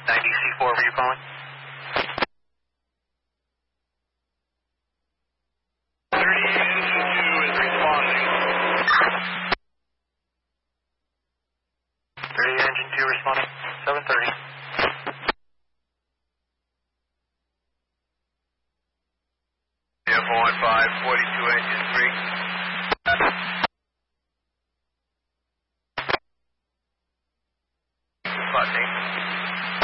90C4, were you calling? 30 Engine 2 is responding. 30 Engine 2 responding. 730. F15, 42 Engine 3. Spot name.